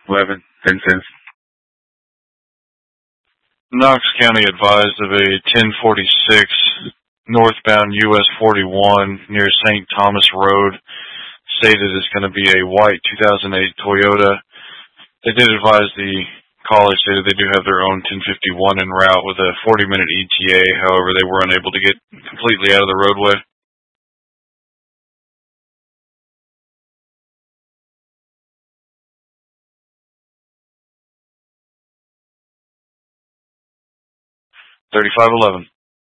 11:10. Knox County advised of a 1046 northbound US 41 near St. Thomas Road. Stated it's going to be a white 2008 Toyota. They did advise the caller, stated they do have their own 1051 en route with a 40-minute ETA. However, they were unable to get completely out of the roadway. $35.11.